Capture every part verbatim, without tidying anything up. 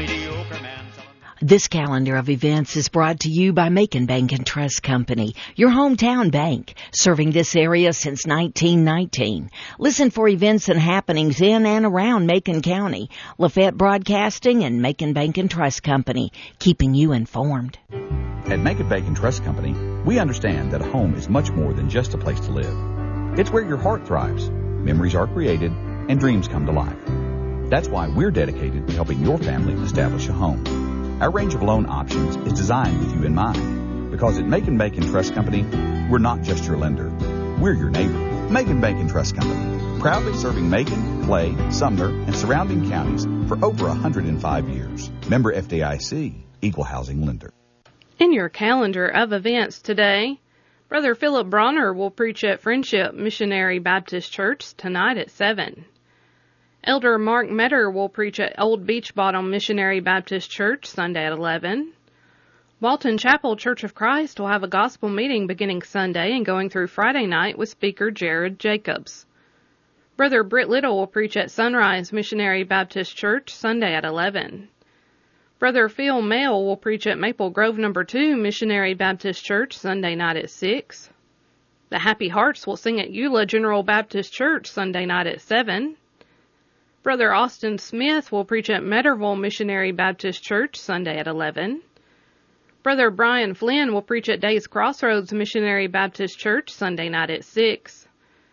mediocre man. This calendar of events is brought to you by Macon Bank and Trust Company, your hometown bank, serving this area since nineteen nineteen. Listen for events and happenings in and around Macon County. Lafayette Broadcasting and Macon Bank and Trust Company, keeping you informed. At Macon Bank and Trust Company, we understand that a home is much more than just a place to live. It's where your heart thrives, memories are created, and dreams come to life. That's why we're dedicated to helping your family establish a home. Our range of loan options is designed with you in mind, because at Macon Bank and Trust Company, we're not just your lender. We're your neighbor. Macon Bank and Trust Company, proudly serving Macon, Clay, Sumner, and surrounding counties for over one hundred five years. Member F D I C, Equal Housing Lender. In your calendar of events today, Brother Philip Bronner will preach at Friendship Missionary Baptist Church tonight at seven. Elder Mark Metter will preach at Old Beach Bottom Missionary Baptist Church Sunday at eleven. Walton Chapel Church of Christ will have a gospel meeting beginning Sunday and going through Friday night with speaker Jared Jacobs. Brother Britt Little will preach at Sunrise Missionary Baptist Church Sunday at eleven. Brother Phil Mail will preach at Maple Grove Number two Missionary Baptist Church Sunday night at six. The Happy Hearts will sing at Eula General Baptist Church Sunday night at seven. Brother Austin Smith will preach at Metterville Missionary Baptist Church Sunday at eleven. Brother Brian Flynn will preach at Days Crossroads Missionary Baptist Church Sunday night at six.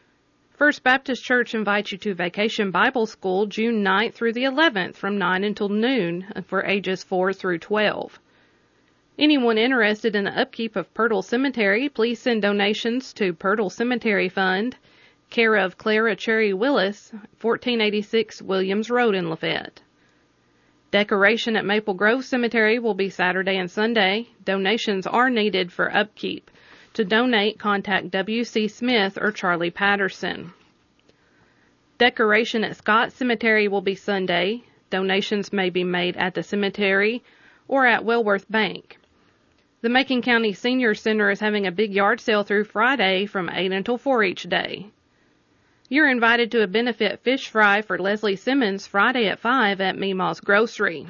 First Baptist Church invites you to Vacation Bible School June ninth through the eleventh from nine until noon for ages four through twelve. Anyone interested in the upkeep of Purtle Cemetery, please send donations to Purtle Cemetery Fund, care of Clara Cherry Willis, fourteen eighty-six Williams Road in Lafayette. Decoration at Maple Grove Cemetery will be Saturday and Sunday. Donations are needed for upkeep. To donate, contact W C Smith or Charlie Patterson. Decoration at Scott Cemetery will be Sunday. Donations may be made at the cemetery or at Wellworth Bank. The Macon County Senior Center is having a big yard sale through Friday from eight until four each day. You're invited to a benefit fish fry for Leslie Simmons Friday at five at Meemaw's Grocery.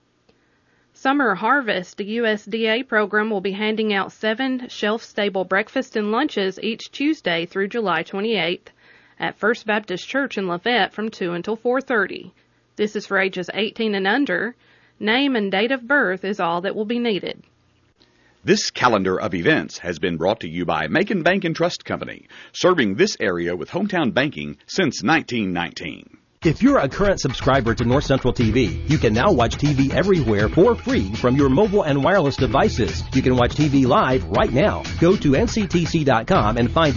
Summer Harvest, the U S D A program, will be handing out seven shelf-stable breakfast and lunches each Tuesday through July twenty-eighth at First Baptist Church in Lafayette from two until four thirty. This is for ages eighteen and under. Name and date of birth is all that will be needed. This calendar of events has been brought to you by Macon Bank and Trust Company, serving this area with hometown banking since nineteen nineteen. If you're a current subscriber to North Central T V, you can now watch T V everywhere for free from your mobile and wireless devices. You can watch T V live right now. Go to N C T C dot com and find